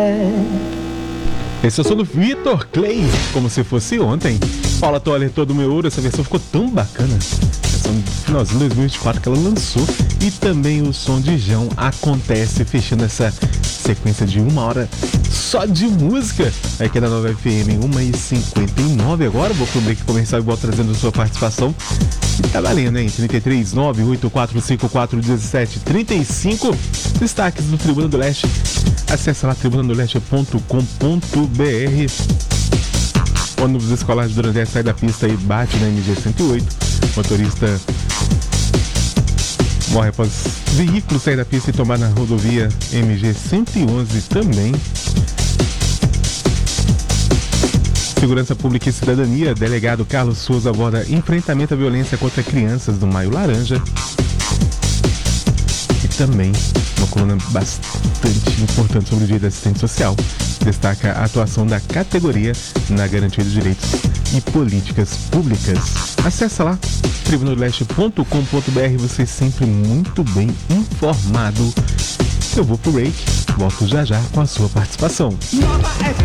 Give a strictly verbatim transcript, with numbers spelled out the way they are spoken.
Esse é o som do Vitor Clay, como se fosse ontem. Paula Toller, Todo Meu Ouro, essa versão ficou tão bacana. Versão no finalzinho de dois mil e vinte e quatro que ela lançou. E também o som de João Acontece, fechando essa sequência de uma hora só de música. Aqui na Nova F M, uma e cinquenta e nove agora. Vou pro break comercial e volto trazendo a sua participação. E tá valendo, hein? trinta e três, nove oito quatro cinco quatro, dezessete, trinta e cinco. Destaques do Tribuna do Leste. Acesse lá tribuna do leste ponto com ponto b r. Ônibus escolar de Durandé sai da pista e bate na M G cento e oito. Motorista morre após veículo sair da pista e tomar na rodovia M G cento e onze também. Segurança Pública e Cidadania, delegado Carlos Souza aborda enfrentamento à violência contra crianças do Maio Laranja. E também uma coluna bastante importante sobre o Dia da Assistente Social. Destaca a atuação da categoria na garantia de direitos e políticas públicas. Acesse lá, tribuna do leste ponto com ponto b r, você é sempre muito bem informado. Eu vou pro break, volto já já com a sua participação.